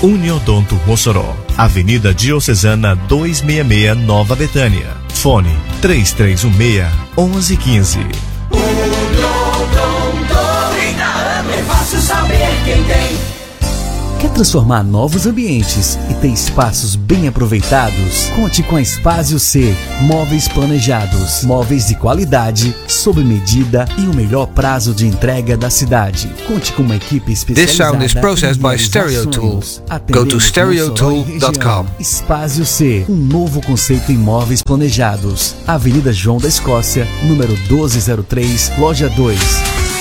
Uniodonto Mossoró, Avenida Diocesana 266, Nova Betânia. Fone 3316-1115. Uniodonto, 30 anos, é fácil saber quem tem. Quer transformar novos ambientes e ter espaços bem aproveitados? Conte com a Espásio C. Móveis planejados, móveis de qualidade, sob medida e o melhor prazo de entrega da cidade. Conte com uma equipe especializada. This sound is processed by Stereotool. Go to stereotool.com. Espásio C. Um novo conceito em móveis planejados. Avenida João da Escócia, número 1203, loja 2.